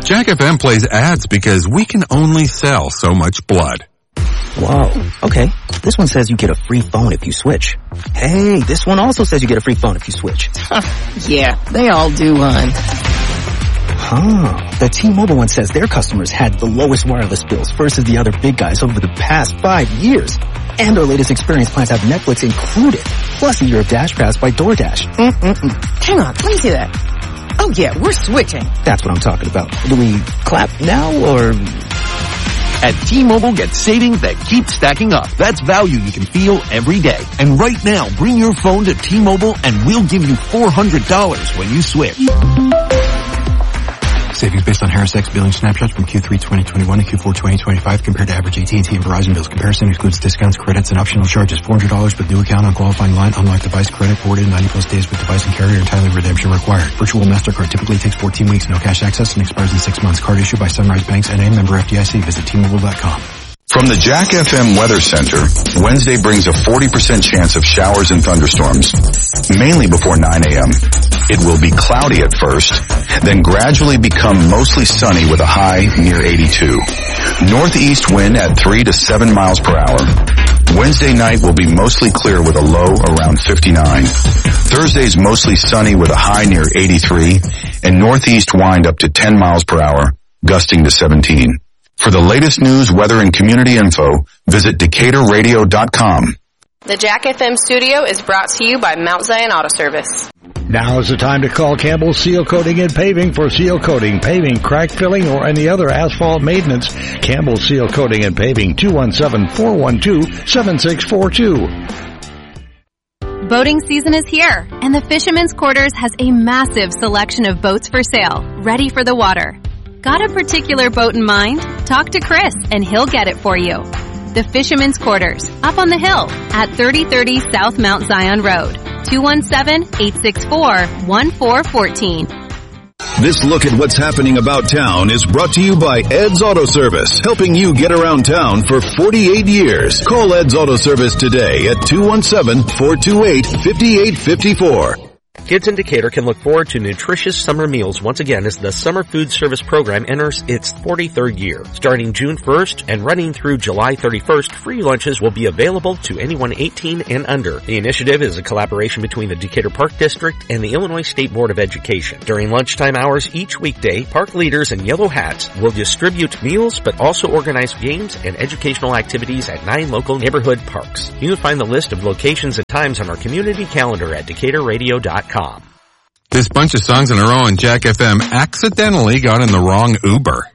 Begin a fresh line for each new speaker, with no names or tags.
Jack FM plays ads because we can only sell so much blood.
Whoa, okay. This one says you get a free phone if you switch. Hey, this one also says you get a free phone if you switch.
Yeah, they all do, hon.
The T-Mobile one says their customers had the lowest wireless bills versus the other big guys over the past 5 years. And our latest experience plans have Netflix included, plus a year of Dash Pass by DoorDash.
Hang on, let me see that. Oh yeah, we're switching.
That's what I'm talking about. Do we clap now or...
At T-Mobile, get savings that keep stacking up. That's value you can feel every day. And right now, bring your phone to T-Mobile and we'll give you $400 when you switch.
Savings based on Harris X billing snapshots from Q3 2021 to Q4 2025 compared to average AT&T and Verizon bills. Comparison excludes discounts, credits, and optional charges. $400 with new account on qualifying line. Unlock device credit forwarded 90 plus days with device and carrier and timely redemption required. Virtual MasterCard typically takes 14 weeks. No cash access and expires in 6 months. Card issued by Sunrise Banks N.A. member FDIC. Visit T-Mobile.com.
From the Jack FM Weather Center, Wednesday brings a 40% chance of showers and thunderstorms, mainly before 9 a.m. It will be cloudy at first, then gradually become mostly sunny with a high near 82. Northeast wind at 3 to 7 miles per hour. Wednesday night will be mostly clear with a low around 59. Thursday's mostly sunny with a high near 83, and northeast wind up to 10 miles per hour, gusting to 17. For the latest news, weather, and community info, visit DecaturRadio.com.
The Jack FM studio is brought to you by Mount Zion Auto Service.
Now is the time to call Campbell Seal Coating and Paving for seal coating, paving, crack filling, or any other asphalt maintenance. Campbell Seal Coating and Paving, 217-412-7642.
Boating season is here, and the Fisherman's Quarters has a massive selection of boats for sale, ready for the water. Got a particular boat in mind? Talk to Chris, and he'll get it for you. The Fisherman's Quarters, up on the hill at 3030 South Mount Zion Road, 217-864-1414.
This look at what's happening about town is brought to you by Ed's Auto Service, helping you get around town for 48 years. Call Ed's Auto Service today at 217-428-5854.
Kids in Decatur can look forward to nutritious summer meals once again as the Summer Food Service Program enters its 43rd year. Starting June 1st and running through July 31st, free lunches will be available to anyone 18 and under. The initiative is a collaboration between the Decatur Park District and the Illinois State Board of Education. During lunchtime hours each weekday, park leaders in yellow hats will distribute meals but also organize games and educational activities at 9 local neighborhood parks. You can find the list of locations and times on our community calendar at DecaturRadio.com.
This bunch of songs in a row on Jack FM accidentally got in the wrong Uber.